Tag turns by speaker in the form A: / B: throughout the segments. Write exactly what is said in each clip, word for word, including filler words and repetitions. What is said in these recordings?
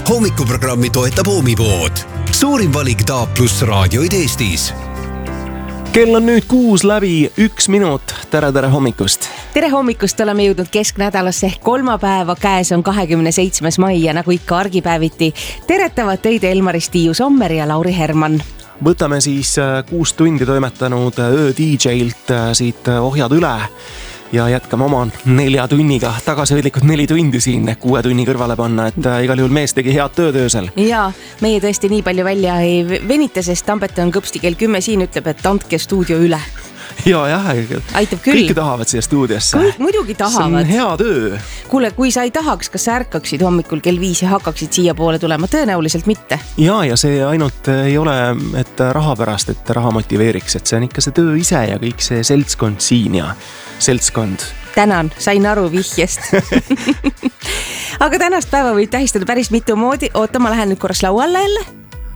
A: Hommikuprogrammi toetab Oomipood. Suurim valik Taap pluss raadioid Eestis.
B: Kell on nüüd kuus läbi üks minut. Tere, tere hommikust.
C: Tere hommikust, oleme jõudnud kesknädalasse ehk kolmapäeva. Käes on kahekümne seitsmes mai ja nagu ikka argipäeviti teretavad teid Elmaris Tiiu Sommer ja Lauri Herman.
B: Võtame siis kuus tundi toimetanud öö D J-lt siit ohjad üle ja jätkame oma nelja tunniga. Tagasihoidlikud neli tundi siin kuue tunni kõrvale panna, et igal juhul mees tegi head tööd öösel.
C: Ja meie tõesti nii palju välja ei venita, sest Tambet on kõpsti kell kümme siin, ütleb, et andke stuudio üle.
B: Ja, jah,
C: aitab küll.
B: Kõik tahavad siia stuudiosse.
C: Kõik muidugi tahavad.
B: See on hea töö.
C: Kuule, kui sa ei tahaks, kas sa ärkaksid hommikul kell viis ja hakkaksid siia poole tulema? Tõenäoliselt mitte.
B: Ja, ja see ainult ei ole, et raha pärast, et raha motiveeriks, et see on ikka see töö ise ja kõik see seltskond siin ja seltskond.
C: Tänan, sain aru vihjest. Aga tänast päeva võib tähistada päris mitu moodi. Oota, ma lähen nüüd korras laua alla jälle.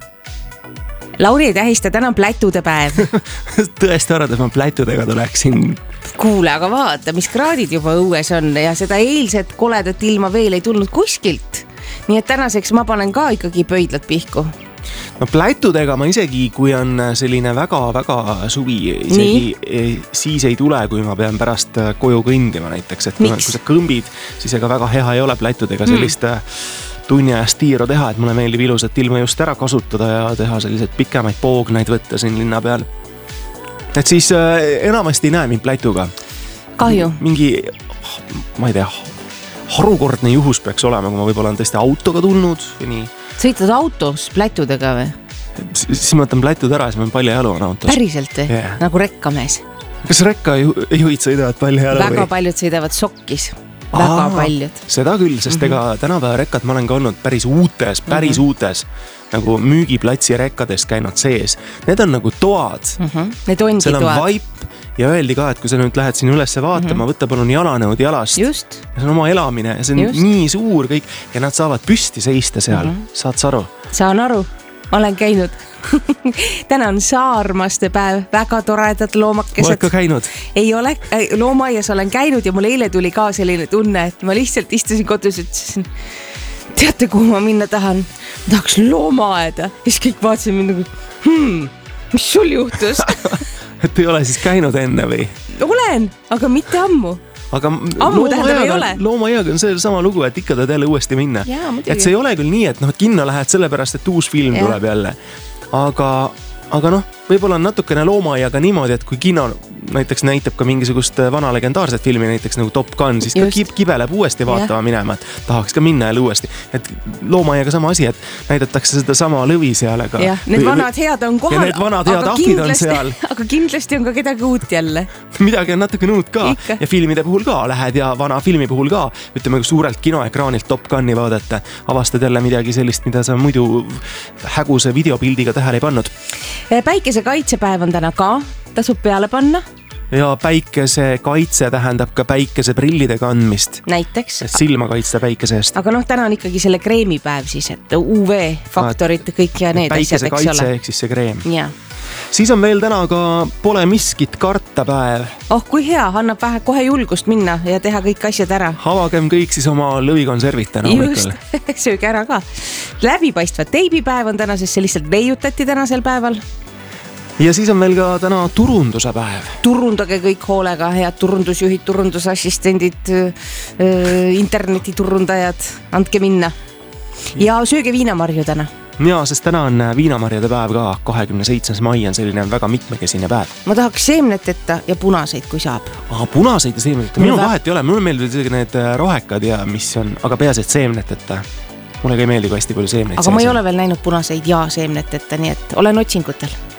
C: Lauri ei tähista, täna on plätude päev.
B: Tõesti arvad, et ma plätudega tuleksin.
C: Kuule, aga vaata, mis kraadid juba õues on ja seda eilset koledat ilma veel ei tulnud kuskilt. Nii et tänaseks ma panen ka ikkagi pöidlad pihku.
B: No plätudega ma isegi, kui on selline väga-väga suvi, isegi Nii? siis ei tule, kui ma pean pärast koju kõndima näiteks. Et kui, kui sa kõmbid, siis ega väga hea ei ole plätudega sellist mm. tunni ajast tiiru teha, et mulle meeldib ilusat ilma just ära kasutada ja teha sellised pikemaid poognaid võtta siin linna peal. Et siis äh, enamasti ei näe mind plätuga.
C: Kahju.
B: Mingi, ma ei tea, harukordne juhus peaks olema, kui ma võib-olla on tõesti autoga tulnud ja nii.
C: Sõitad autos plätudega või?
B: Siis ma võtan plätud ära ja siis ma palju jalu on autos.
C: Päriselt või? Yeah. Nagu rekkamees.
B: Kas rekka juhid sõidavad palju jalu?
C: Väga
B: või?
C: Paljud sõidavad sokkis. Väga
B: Aa,
C: paljud.
B: Seda küll, sest mm-hmm. ega tänapäeva rekkad ma olen ka olnud päris uutes, päris mm-hmm. uutes nagu müügiplatsi rekkadest käinud sees. Need on nagu toad.
C: Mm-hmm. Need ongi
B: Seal on
C: toad.
B: Vaip ja öeldi ka, et kui sa nüüd lähed siin ülesse vaatama, mm-hmm. võtta palun jalanõud jalast.
C: Just.
B: Ja see on oma elamine ja see on Just. Nii suur kõik ja nad saavad püsti seista seal. Mm-hmm. Saad sa aru?
C: Saan aru. Olen käinud. Täna on saarmaste päev, väga toredad loomakesed.
B: Oled ka käinud?
C: Ei ole, loomaias olen käinud ja mul eile tuli ka selline tunne, et ma lihtsalt istusin kodus ja ütlesin, teate, kuhu ma minna tahan? Ma tahaks loomaaeda. Ja siis kõik vaatasin mind nagu, hmm, mis sul juhtus?
B: Et ei ole siis käinud enne või?
C: Olen, aga mitte ammu.
B: Aga
C: ammu tähendab ei ole.
B: Loomaiaga on see sama lugu, et ikka tahad jälle uuesti minna.
C: Jaa,
B: et see ei ole küll nii, et noh, et kinno lähed sellepärast, et uus film ja. Tuleb jälle. Aga, aga noh, võib-olla on natukene loomaiaga niimoodi, et kui kino näiteks näitab ka mingisugust vana legendaarset filmi, näiteks nagu Top Gun, siis Just. ka kibeleb uuesti vaatama ja. Minema, et tahaks ka minna jälle uuesti. Et loomaiaga sama asi, et näidatakse seda sama lõvi seal. Aga,
C: ja, need või, vanad head on kohal,
B: ja need vanad head ahvid on seal.
C: Aga kindlasti on ka kedagi uut jälle.
B: Midagi on natuke uut ka. Ikka. Ja filmide puhul ka lähed ja vana filmi puhul ka. Ütleme, kui suurelt kinoekraanilt Top Guni vaadata, avastad jälle midagi sellist, mida sa muidu häguse videopildiga tähele ei pannud.
C: Päikese kaitsepäev on täna ka, tasub peale panna.
B: Ja päikese kaitse tähendab ka päikese prillide kandmist.
C: Näiteks.
B: Et silma kaitsta päikese eest.
C: Aga noh, täna on ikkagi selle kreemipäev siis, et U V-faktorid kõik ja need
B: päikese
C: asjad, eks
B: kaitse
C: ole.
B: Ehk siis see kreem.
C: Ja.
B: Siis on veel täna ka pole miskit karta päev.
C: Oh, kui hea, annab vähe kohe julgust minna ja teha kõik asjad ära.
B: Avagem kõik siis oma lõvikonservit täna hommikul.
C: Just, sööge ära ka. Läbipaistvad teibipäev on täna, sest see lihtsalt leiutati tänasel päeval.
B: Ja siis on meil ka täna turunduse päev.
C: Turundage kõik hoolega, head turundusjuhid, turundusassistendid, internetiturundajad, andke minna. Ja sööge viinamarju täna.
B: Ja, sest täna on viinamarjade päev ka, kahekümne seitsmes mai on selline väga mitmekesine päev.
C: Ma tahaks seemneteta ja punaseid, kui saab.
B: Aha, punaseid ja seemneteta. Minul vahet ei ole, mul meeldib need rohekad ja mis on, aga peas, et seemneteta. Mulle ka ei meeldi, kui hästi palju seemneid.
C: Aga ma ei ole veel näinud punaseid ja seemneteta, nii et olen otsingutel.